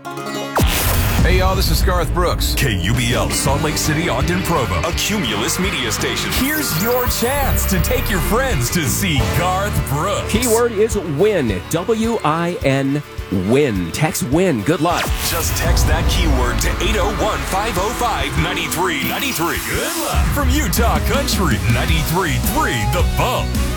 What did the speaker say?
Hey, y'all, this is Garth Brooks. KUBL, Salt Lake City, Ogden, Provo, a Cumulus media station. Here's your chance to take your friends to see Garth Brooks. Keyword is win. W-I-N, win. Text win. Good luck. Just text that keyword to 801-505-9393. Good luck. From Utah Country, 93.3 The Bump.